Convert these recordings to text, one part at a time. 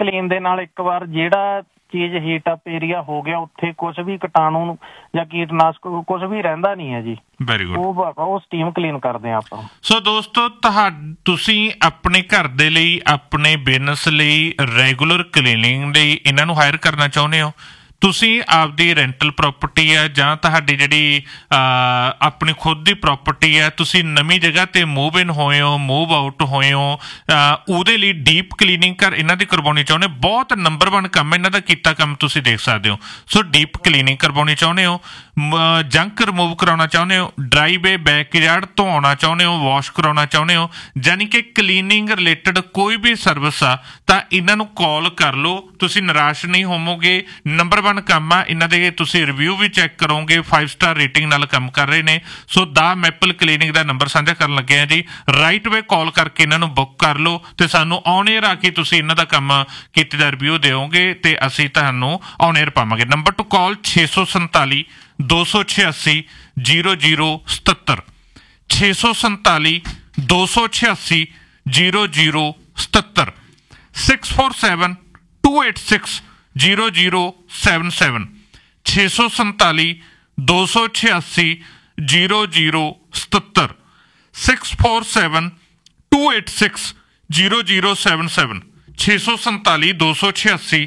Clean ਦੇ ਨਾਲ ਇੱਕ ਵਾਰ ਜਿਹੜਾ ਚੀਜ਼ ਹੀਟ ਅਪ ਏਰੀਆ ਹੋ ਗਿਆ ਉੱਥੇ ਕੁਝ ਵੀ ਕੀਟਾਣੂ ਜਾਂ ਕੀਟਨਾਸ਼ਕ ਕੁਝ ਵੀ ਰਹਿੰਦਾ ਨਹੀਂ ਹੈ ਜੀ। Very good. ਉਹ ਸਟੀਮ ਕਲੀਨ ਕਰਦੇ ਆ ਆਪਾਂ। ਸੋ ਦੋਸਤੋ ਤੁਸੀਂ ਆਪਣੇ ਘਰ ਦੇ ਲਈ, ਆਪਣੇ ਬਿਜ਼ਨਸ ਲਈ, ਰੈਗੂਲਰ ਕਲੀਨਿੰਗ ਲਈ ਇਹਨਾਂ ਨੂੰ ਹਾਇਰ ਕਰਨਾ ਚਾਹੁੰਦੇ ਹੋ? ਤੁਸੀਂ ਆਪਦੀ ਰੈਂਟਲ ਪ੍ਰੋਪਰਟੀ ਹੈ ਜਾਂ ਤੁਹਾਡੀ ਜਿਹੜੀ ਆਪਣੀ ਖੁਦ ਦੀ ਪ੍ਰੋਪਰਟੀ ਹੈ, ਤੁਸੀਂ ਨਵੀਂ ਜਗ੍ਹਾ 'ਤੇ ਮੂਵ ਇਨ ਹੋਏ ਹੋ, ਮੂਵ ਆਊਟ ਹੋਏ ਹੋ, ਉਹਦੇ ਲਈ ਡੀਪ ਕਲੀਨਿੰਗ ਇਹਨਾਂ ਦੀ ਕਰਵਾਉਣੀ ਚਾਹੁੰਦੇ ਹੋ। ਬਹੁਤ ਨੰਬਰ 1 ਕੰਮ ਇਹਨਾਂ ਦਾ ਕੀਤਾ ਕੰਮ ਤੁਸੀਂ ਦੇਖ ਸਕਦੇ ਹੋ। ਸੋ ਡੀਪ ਕਲੀਨਿੰਗ ਕਰਵਾਉਣੀ ਚਾਹੁੰਦੇ ਹੋ, ਜੰਕ ਰਿਮੂਵ ਕਰਾਉਣਾ ਚਾਹੁੰਦੇ ਹੋ, ਡਰਾਈਵੇ ਬੈਕਯਾਰਡ ਧੋਣਾ ਚਾਹੁੰਦੇ ਹੋ, ਵਾਸ਼ ਕਰਾਉਣਾ ਚਾਹੁੰਦੇ ਹੋ, ਯਾਨੀ ਕਿ ਕਲੀਨਿੰਗ ਰਿਲੇਟਡ ਕੋਈ ਵੀ ਸਰਵਿਸ ਆ ਤਾਂ ਇਹਨਾਂ ਨੂੰ ਕਾਲ ਕਰ ਲਓ। ਤੁਸੀਂ ਨਿਰਾਸ਼ ਨਹੀਂ ਹੋਵੋਗੇ। ਨੰਬਰ 1 ਕੰਮ ਆ ਇਹਨਾਂ ਦੇ। ਤੁਸੀਂ ਰਿਵਿਊ ਵੀ ਚੈੱਕ ਕਰੋਗੇ, 5 ਸਟਾਰ ਰੇਟਿੰਗ ਨਾਲ ਕੰਮ ਕਰ ਰਹੇ ਨੇ। ਸੋ ਦਾ ਮੈਪਲ ਕਲੀਨਿਕ ਦਾ ਨੰਬਰ ਸਾਂਝਾ ਕਰਨ ਲੱਗੇ ਆ ਜੀ। ਰਾਈਟ ਵੇ ਕਾਲ ਕਰਕੇ ਇਹਨਾਂ ਨੂੰ ਬੁੱਕ ਕਰ ਲਓ ਤੇ ਸਾਨੂੰ ਔਨ ਏਅਰ ਆ ਕੇ ਤੁਸੀਂ ਇਹਨਾਂ ਦਾ ਕੰਮ ਕੀਤੇ ਦਾ ਰਿਵਿਊ ਦਿਓਗੇ ਤੇ ਅਸੀਂ ਤੁਹਾਨੂੰ ਔਨ ਏਅਰ ਪਾਵਾਂਗੇ। ਨੰਬਰ ਟੂ ਕਾਲ 647 286 0077 647 286 0077 647 286 0077 647 286 0077 647 286 0077 647 286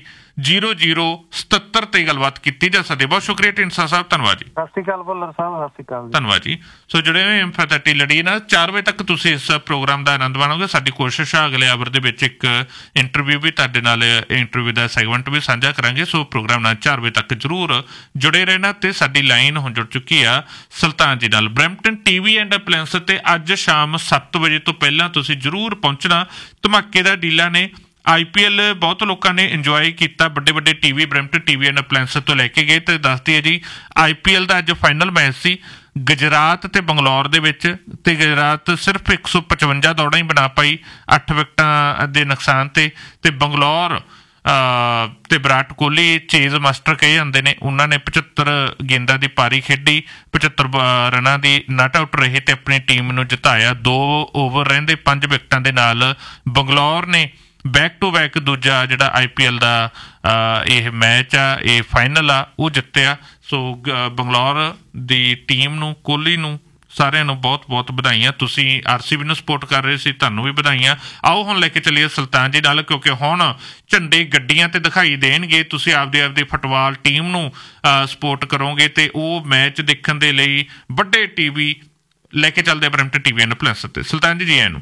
0077 ਤੇ ਗੱਲਬਾਤ ਕੀਤੀ ਜਾ ਸਕਦੀ। ਬਹੁਤ ਸ਼ੁਕਰੀਆ ਢੀਂਡਸਾ ਸਾਹਿਬ, ਧੰਨਵਾਦ ਜੀ। ਸਤਿ ਸ਼੍ਰੀ ਅਕਾਲ ਭੁੱਲਰ ਸਾਹਿਬ, ਸਤਿ ਸ਼੍ਰੀ ਅਕਾਲ। ਧੰਨਵਾਦ ਜੀ। ਸੋ ਜਿਹੜੇ ਇੰਫੈਥੈਟੀ ਲੜੀ ਨਾ 4 ਵਜੇ ਤੱਕ ਤੁਸੀਂ ਇਸ ਪ੍ਰੋਗਰਾਮ ਦਾ ਆਨੰਦ ਮਾਣੋਗੇ। ਸਾਡੀ ਕੋਸ਼ਿਸ਼ ਆ ਅਗਲੇ ਆਵਰ ਦੇ ਵਿੱਚ ਇੱਕ ਇੰਟਰਵਿਊ ਵੀ ਤੁਹਾਡੇ ਨਾਲ, ਇੰਟਰਵਿਊ ਦਾ ਸੈਗਮੈਂਟ ਵੀ ਸਾਂਝਾ ਕਰਾਂਗੇ। ਸੋ ਪ੍ਰੋਗਰਾਮ ਨਾਲ 4 ਵਜੇ ਤੱਕ ਜ਼ਰੂਰ ਜੁੜੇ ਰਹਿਣਾ। ਤੇ ਸਾਡੀ ਲਾਈਨ ਹੁਣ ਜੁੜ ਚੁੱਕੀ ਆ ਸੁਲਤਾਨ ਜੀ ਨਾਲ। ਬਰੈਂਪਟਨ TV ਐਂਡ ਅਪਲਾਇੰਸ ਤੇ ਅੱਜ ਸ਼ਾਮ 7 ਵਜੇ ਤੋਂ ਪਹਿਲਾਂ ਤੁਸੀਂ ਜ਼ਰੂਰ ਪਹੁੰਚਣਾ। ਧਮਾਕੇਦਾਰ ਡੀਲਾਂ ਨੇ। IPL ਬਹੁਤ ਲੋਕਾਂ ਨੇ ਇੰਜੋਏ ਕੀਤਾ। ਵੱਡੇ ਵੱਡੇ TV Brampton TV and appliance ਤੋਂ ਲੈ ਕੇ ਗਏ। ਤੇ ਦੱਸਦੀ ਹੈ ਜੀ IPL ਦਾ ਅੱਜ ਫਾਈਨਲ ਮੈਚ ਸੀ ਗੁਜਰਾਤ ਤੇ ਬੰਗਲੌਰ ਦੇ ਵਿੱਚ, ਤੇ ਗੁਜਰਾਤ ਸਿਰਫ 155 ਦੌੜਾਂ ਹੀ ਬਣਾ ਪਾਈ 8 ਵਿਕਟਾਂ ਦੇ ਨੁਕਸਾਨ ਤੇ ਬੰਗਲੌਰ ਤੇ ਵਿਰਾਟ ਕੋਹਲੀ ਚੇਜ਼ ਮਾਸਟਰ ਕਹੇ ਜਾਂਦੇ ਨੇ, ਉਹਨਾਂ ਨੇ 75 ਗੇਂਦਾਂ ਦੀ ਪਾਰੀ ਖੇਡੀ, 75 ਰਨਾਂ ਦੀ ਨਟ ਆਊਟ ਰਹੇ ਤੇ ਆਪਣੀ ਟੀਮ ਨੂੰ ਜਿਤਾਇਆ। 2 ਓਵਰ ਰਹਿੰਦੇ 5 ਵਿਕਟਾਂ ਦੇ ਨਾਲ ਬੰਗਲੌਰ ਨੇ ਬੈਕ ਟੂ ਬੈਕ ਦੂਜਾ ਜਿਹੜਾ IPL ਦਾ ਇਹ ਮੈਚ ਆ, ਇਹ ਫਾਈਨਲ ਆ, ਉਹ ਜਿੱਤਿਆ। ਸੋ ਬੰਗਲੌਰ ਦੀ ਟੀਮ ਨੂੰ, ਕੋਹਲੀ ਨੂੰ, ਸਾਰਿਆਂ ਨੂੰ ਬਹੁਤ ਬਹੁਤ ਵਧਾਈਆਂ। ਤੁਸੀਂ RCB ਨੂੰ ਸਪੋਰਟ ਕਰ ਰਹੇ ਸੀ, ਤੁਹਾਨੂੰ ਵੀ ਵਧਾਈਆਂ। ਆਓ ਹੁਣ ਲੈ ਕੇ ਚੱਲੀਏ ਸੁਲਤਾਨ ਜੀ ਨਾਲ, ਕਿਉਂਕਿ ਹੁਣ ਝੰਡੇ ਗੱਡੀਆਂ ਤੇ ਦਿਖਾਈ ਦੇਣਗੇ। ਤੁਸੀਂ ਆਪਦੀ ਫੁੱਟਬਾਲ ਟੀਮ ਨੂੰ ਸਪੋਰਟ ਕਰੋਗੇ ਤੇ ਉਹ ਮੈਚ ਦੇਖਣ ਦੇ ਲਈ ਵੱਡੇ TV ਲੈ ਕੇ ਚੱਲਦੇ ਬਰੈਂਪਟਨ TV ਐਂਡ ਅਪਲਾਇੰਸ ਤੇ। ਸੁਲਤਾਨ ਜੀ ਆਇਆਂ ਨੂੰ।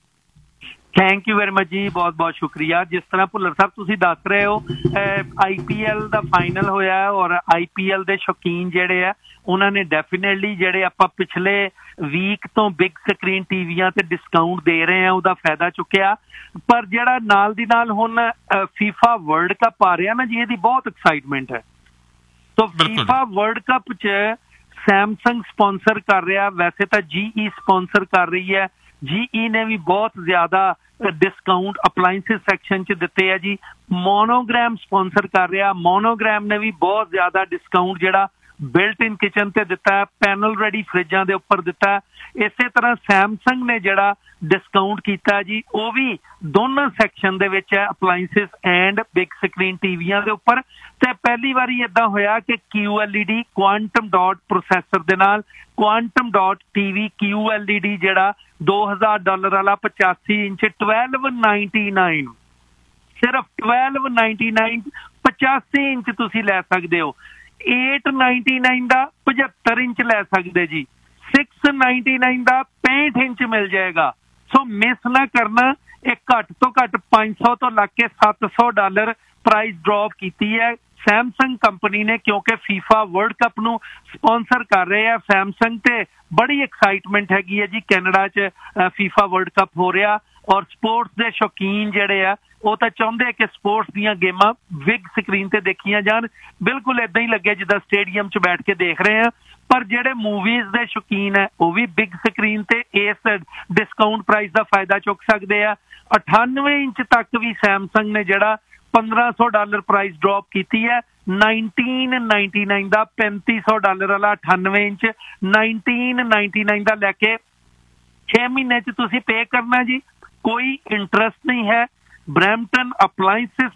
ਥੈਂਕ ਯੂ ਵੈਰੀ ਮਚ ਜੀ, ਬਹੁਤ ਬਹੁਤ ਸ਼ੁਕਰੀਆ। ਜਿਸ ਤਰ੍ਹਾਂ ਭੁੱਲਰ ਸਾਹਿਬ ਤੁਸੀਂ ਦੱਸ ਰਹੇ ਹੋ, IPL ਦਾ ਫਾਈਨਲ ਹੋਇਆ ਔਰ IPL ਦੇ ਸ਼ੌਕੀਨ ਜਿਹੜੇ ਆ ਉਹਨਾਂ ਨੇ ਡੈਫੀਨੇਟਲੀ, ਜਿਹੜੇ ਆਪਾਂ ਪਿਛਲੇ ਵੀਕ ਤੋਂ ਬਿਗ ਸਕਰੀਨ ਟੀਵੀਆਂ ਤੇ ਡਿਸਕਾਊਂਟ ਦੇ ਰਹੇ ਆ, ਉਹਦਾ ਫਾਇਦਾ ਚੁੱਕਿਆ। ਪਰ ਜਿਹੜਾ ਨਾਲ ਦੀ ਨਾਲ ਹੁਣ FIFA ਵਰਲਡ ਕੱਪ ਆ ਰਿਹਾ ਨਾ ਜੀ, ਇਹਦੀ ਬਹੁਤ ਐਕਸਾਈਟਮੈਂਟ ਹੈ। ਸੋ FIFA ਵਰਲਡ ਕੱਪ 'ਚ ਸੈਮਸੰਗ ਸਪਾਂਸਰ ਕਰ ਰਿਹਾ, ਵੈਸੇ ਤਾਂ GE ਸਪਾਂਸਰ ਕਰ ਰਹੀ ਹੈ। GE ਨੇ ਵੀ ਬਹੁਤ ਜ਼ਿਆਦਾ ਡਿਸਕਾਊਂਟ ਅਪਲਾਇੰਸਿਸ ਸੈਕਸ਼ਨ 'ਚ ਦਿੱਤੇ ਆ ਜੀ। ਮੋਨੋਗ੍ਰਾਮ ਸਪਾਂਸਰ ਕਰ ਰਿਹਾ, ਮੋਨੋਗ੍ਰਾਮ ਨੇ ਵੀ ਬਹੁਤ ਜ਼ਿਆਦਾ ਡਿਸਕਾਊਂਟ ਜਿਹੜਾ ਬਿਲਟ ਇਨ ਕਿਚਨ ਤੇ ਦਿੱਤਾ, ਪੈਨਲ ਰੈਡੀ ਫਰਿੱਜਾਂ ਦੇ ਉੱਪਰ ਦਿੱਤਾ। ਇਸੇ ਤਰ੍ਹਾਂ ਸੈਮਸੰਗ ਨੇ ਜਿਹੜਾ ਡਿਸਕਾਊਂਟ ਕੀਤਾ ਜੀ, ਉਹ ਵੀ ਦੋਨੋਂ ਸੈਕਸ਼ਨ ਦੇ ਵਿੱਚ ਹੈ, ਅਪਲਾਇੰਸਿਸ ਐਂਡ ਬਿਗ ਸਕਰੀਨ ਟੀਵੀਆਂ ਦੇ ਉੱਪਰ। ਤੇ ਪਹਿਲੀ ਵਾਰੀ ਏਦਾਂ ਹੋਇਆ ਕਿ QLED ਕੁਆਂਟਮ ਡਾਟ ਪ੍ਰੋਸੈਸਰ ਦੇ ਨਾਲ ਕੁਆਂਟਮ ਡਾਟ TV QLED ਜਿਹੜਾ $2000 ਵਾਲਾ 85 ਇੰਚ 1299, ਸਿਰਫ 1299 85 ਇੰਚ ਤੁਸੀਂ ਲੈ ਸਕਦੇ ਹੋ। 899 ਦਾ 75 ਇੰਚ ਲੈ ਸਕਦੇ ਜੀ। 699 ਦਾ 65 ਇੰਚ ਮਿਲ ਜਾਏਗਾ। ਸੋ ਮਿਸ ਨਾ ਕਰਨਾ। ਇਹ ਘੱਟ ਤੋਂ ਘੱਟ 500 ਤੋਂ ਲੱਗ ਕੇ $700 ਪ੍ਰਾਈਸ ਡ੍ਰੌਪ ਕੀਤੀ ਹੈ ਸੈਮਸੰਗ ਕੰਪਨੀ ਨੇ, ਕਿਉਂਕਿ FIFA ਵਰਲਡ ਕੱਪ ਨੂੰ ਸਪਾਂਸਰ ਕਰ ਰਹੇ ਆ ਸੈਮਸੰਗ। ਤੇ ਬੜੀ ਐਕਸਾਈਟਮੈਂਟ ਹੈਗੀ ਹੈ ਜੀ, ਕੈਨੇਡਾ 'ਚ FIFA ਵਰਲਡ ਕੱਪ ਹੋ ਰਿਹਾ ਔਰ ਸਪੋਰਟਸ ਦੇ ਸ਼ੌਕੀਨ ਜਿਹੜੇ ਆ ਉਹ ਤਾਂ ਚਾਹੁੰਦੇ ਕਿ ਸਪੋਰਟਸ ਦੀਆਂ ਗੇਮਾਂ ਬਿਗ ਸਕਰੀਨ ਤੇ ਦੇਖੀਆਂ ਜਾਣ। ਬਿਲਕੁਲ ਏਦਾਂ ਹੀ ਲੱਗੇ ਜਿੱਦਾਂ ਸਟੇਡੀਅਮ 'ਚ ਬੈਠ ਕੇ ਦੇਖ ਰਹੇ ਆ। ਪਰ ਜਿਹੜੇ ਮੂਵੀਜ਼ ਦੇ ਸ਼ੌਕੀਨ ਹੈ ਉਹ ਵੀ ਬਿਗ ਸਕਰੀਨ ਤੇ ਇਸ ਡਿਸਕਾਊਂਟ ਪ੍ਰਾਈਸ ਦਾ ਫਾਇਦਾ ਚੁੱਕ ਸਕਦੇ ਆ। 98 ਇੰਚ ਤੱਕ ਵੀ ਸੈਮਸੰਗ ਨੇ ਜਿਹੜਾ $1500 ਪ੍ਰਾਈਸ ਡ੍ਰੌਪ ਕੀਤੀ ਹੈ। 1999 ਦਾ $3500 ਵਾਲਾ 98 ਇੰਚ 1999 ਦਾ ਲੈ ਕੇ 6 ਮਹੀਨੇ 'ਚ ਤੁਸੀਂ ਪੇ ਕਰਨਾ ਜੀ, ਕੋਈ ਇੰਟਰਸਟ ਨਹੀਂ ਹੈ। Brampton appliances